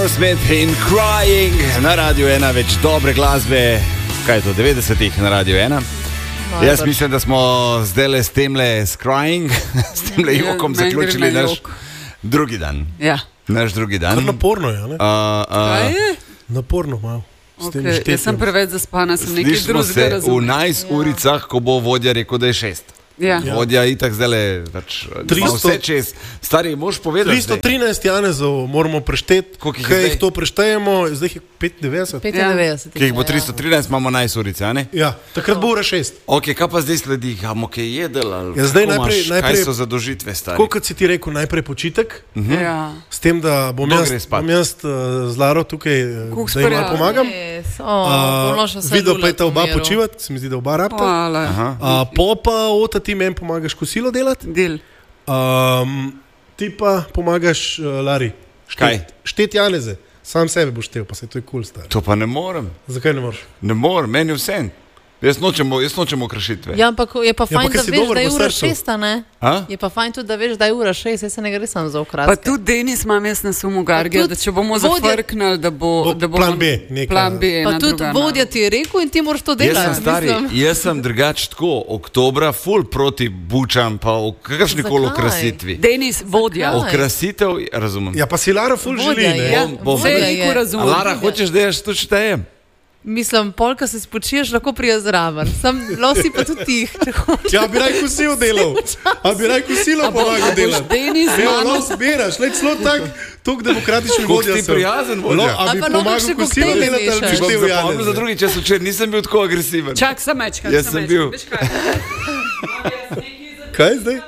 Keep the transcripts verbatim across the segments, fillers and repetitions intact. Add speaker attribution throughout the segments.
Speaker 1: Aerosmith in Crying na Radiu ena, več dobre glasbe, kaj je to, devetdesetih na Radiu ena. No, Jaz pač. mislim, da smo zdaj s temle s Crying, s temle jokom ja, zaključili naš jok. drugi dan.
Speaker 2: Ja.
Speaker 1: Naš drugi dan.
Speaker 3: Kar naporno je, ne?
Speaker 1: Uh, uh,
Speaker 2: kaj je?
Speaker 3: Naporno malo.
Speaker 2: Okay. Jaz sem preveč zaspana, sem nekaj drugega razumela.
Speaker 1: V enajst uricah, ko bo vodja rekel, da je šest.
Speaker 2: Ja.
Speaker 1: Vodja itak zdaj pač, vse čez. Stari, moš povedati
Speaker 3: tristo trinajst janezov moramo prešteti, kaj jih to preštejemo, zdaj je petindevetdeset.
Speaker 4: petindevetdeset.
Speaker 1: Ki jih bo tristo trinajst, imamo enajst urice, a ne?
Speaker 3: Ja, takrat bo ura šest.
Speaker 1: Ok, kaj pa zdaj sledi? Imamo kaj jedel ali
Speaker 3: ja, zdaj najprej,
Speaker 1: maš,
Speaker 3: najprej,
Speaker 1: kaj so zadožitve, stari?
Speaker 3: Tako kot si ti rekel, najprej počitek,
Speaker 1: uh-huh.
Speaker 2: ja.
Speaker 3: s tem, da bom jaz, bom jaz uh, z Laro tukaj, Kuk da jim malo pomagam.
Speaker 4: Yes. Oh, uh,
Speaker 3: Video pa je ta oba počivati, se mi zdi, da oba rabta. Uh, po pa ota ti meni pomagaš kosilo delati.
Speaker 2: Del.
Speaker 3: Um, ti pa pomagaš uh, Lari.
Speaker 1: Štet,
Speaker 3: štet janeze. Sam sebe boš štel, pa se to je kul, cool, stari.
Speaker 1: To pa ne morem.
Speaker 3: Zakaj ne moreš?
Speaker 1: Ne morem, meni vse. Jaz nočemo, jaz nočemo kršitve.
Speaker 4: Ja, ampak je pa fajn, ja, da veš, da je ura šesta, ne?
Speaker 1: A?
Speaker 4: Je pa fajn tudi, da veš, da je ura šest, jaz se ne gre sam za ukratke.
Speaker 2: Pa tudi Denis imam jaz na sumu Gargija, da če bomo zafrknali, da bo...
Speaker 3: bo
Speaker 2: da
Speaker 3: plan B, nekaj.
Speaker 2: Plan B,
Speaker 4: pa tudi
Speaker 2: druga,
Speaker 4: vodja ti je rekel in ti moraš to delati.
Speaker 1: Jaz sem stari, jaz sem drugač tako, oktobra, ful proti bučam, pa v kakršnikoli okrasitvi.
Speaker 2: Denis, vodja.
Speaker 1: Okrasitev, razumem.
Speaker 3: Ja, pa si Lara ful želi, ne?
Speaker 2: Ja, vse je razumem.
Speaker 1: Lara, hočeš, da jaz to štejem?
Speaker 4: Mislim, polka se spočiješ, lahko prija zraven. Sam losi pa tudi tih.
Speaker 3: Ja, bi raj kosil delal. A bi raj kosilo pomagal delati.
Speaker 2: A boš Denis z
Speaker 3: mano?
Speaker 2: mano?
Speaker 3: Los beraš, leč slo tak, tok demokratični vodja sem.
Speaker 1: Kako ti prijazen vodja?
Speaker 3: A bi pomagal kosilo delati, ali bi štel Janez?
Speaker 1: Zapomnil za drugi čas včer, nisem bil tako agresiven.
Speaker 2: Čak, sem mečkal.
Speaker 1: Jaz sem bil.
Speaker 3: Kaj zdaj?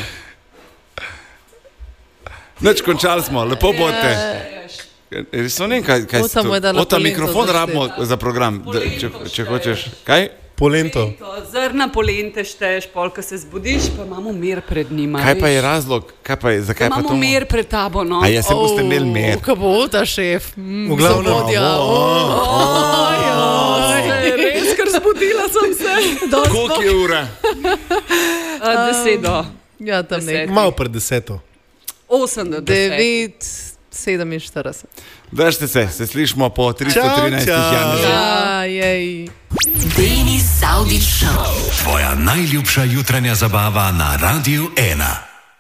Speaker 1: Neč, končali smo, lepo bote. Res so ne, kaj, kaj
Speaker 4: Ota
Speaker 1: to? Ota, mikrofon rabimo za program, da, če, če hočeš. Kaj?
Speaker 3: Polento.
Speaker 2: Zrna polente šteješ, polka se zbudiš, pa imamo mir pred njima.
Speaker 1: Kaj pa je razlog? Kaj pa je, zakaj pa to?
Speaker 2: Imamo mir pred tabo, no.
Speaker 1: A ja se boste imeli mir?
Speaker 4: Kaj bo ta šef?
Speaker 3: V glavnem.
Speaker 2: Res, ker zbudila sem se.
Speaker 1: Koliko je ura?
Speaker 2: Deset do.
Speaker 4: Ja, tam nekaj.
Speaker 3: Malo pred deseto.
Speaker 2: Osem do deset.
Speaker 4: Devet. sedeminštirideset.
Speaker 1: Držite se, se slišimo po tristo trinajstih janezih.
Speaker 4: Ja, jej.
Speaker 5: Denis Saudić Show. Tvoja najljubša jutranja zabava na Radiu ena.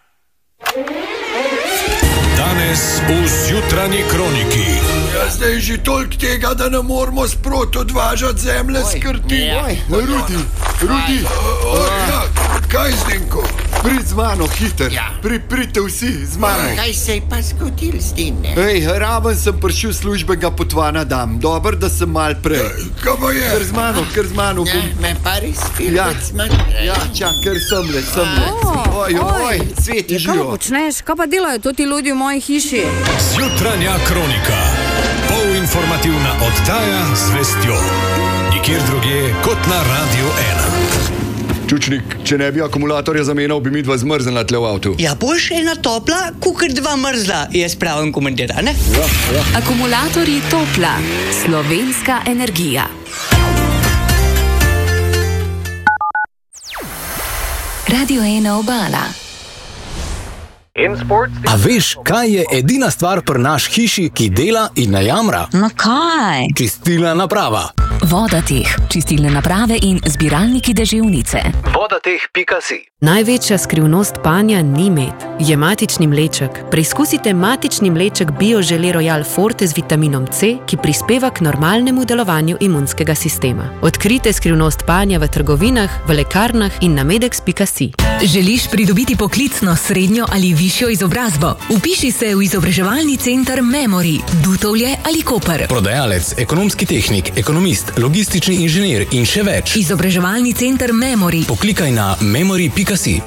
Speaker 5: Danes v Zjutranji kroniki.
Speaker 6: Ja, zdaj že toliko tega, da ne moramo sprot odvažati zemlje s krti. Rudi, Rudi, o, o, ja, kaj Zdenko? Prid z mano, hiter, ja. Pri, pridite vsi z mano.
Speaker 7: Kaj se je pa zgodil s tem, ne?
Speaker 6: Ej, raven sem prišel službega potvana dam, dober, da sem mal prej. Kaj pa je? Ker z mano, ker z mano.
Speaker 7: Ja, me pa res filmet
Speaker 6: ja.
Speaker 7: z mano.
Speaker 6: Ja, čak, ker semle, semle. Oj, oj, sveti živo.
Speaker 8: Kaj počneš? Kaj pa delajo to ti ljudi v moji hiši?
Speaker 5: Zjutranja kronika. Polinformativna oddaja z vestjo. Nikjer drugje kot na Radiu ena.
Speaker 6: Čučnik, če ne bi akumulatorja zamenjal, bi mi dva zmrznila tle v avtu.
Speaker 9: Ja, boš ena topla, kukar dva mrzla, je spravim komentar, ne?
Speaker 6: Ja, ja.
Speaker 5: Akumulatorji Topla. Slovenska energija. Radio ena Obala.
Speaker 10: A veš, kaj je edina stvar pri naš hiši, ki dela in ne jamra?
Speaker 8: No kaj?
Speaker 10: Čistilna naprava.
Speaker 5: Vodateh, čistilne naprave in zbiralniki deževnice.
Speaker 10: vodateh pika si.
Speaker 11: Največja skrivnost panja ni med, je matični mleček. Preizkusite matični mleček BioGelé Royal Forte z vitaminom C, ki prispeva k normalnemu delovanju imunskega sistema. Odkrite skrivnost panja v trgovinah, v lekarnah in na medex pika si.
Speaker 5: Želiš pridobiti poklicno, srednjo ali višjo izobrazbo? Upiši se v izobraževalni center Memory, Dutovlje ali Koper.
Speaker 10: Prodajalec, ekonomski tehnik, ekonomist, logistični inženir in še več.
Speaker 5: Izobraževalni center Memory.
Speaker 10: Poklikaj na memory pika si.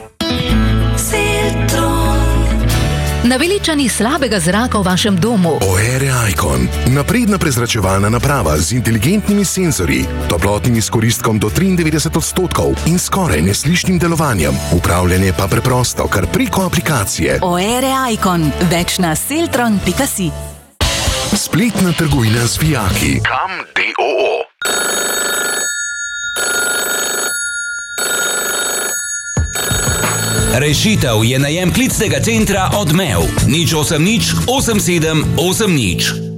Speaker 5: Naveličani slabega zraka v vašem domu.
Speaker 12: O R E Icon. Napredna prezračevalna naprava z inteligentnimi senzorji, toplotnim izkoristkom do triindevetdeset odstotkov in skoraj neslišnim delovanjem. Upravljanje pa preprosto, kar preko aplikacije.
Speaker 5: O R E Icon. Več na seltron pika si.
Speaker 12: Spletna trgovina z vijaki. Kam D O O.
Speaker 13: Rešitev je najem klicnega centra Odmev. nič osem nič osem sedem osem nič.